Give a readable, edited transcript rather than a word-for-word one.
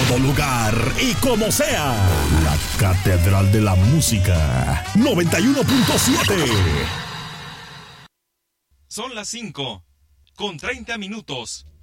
todo lugar y como sea. La Catedral de la Música 91.7. Son las 5:30.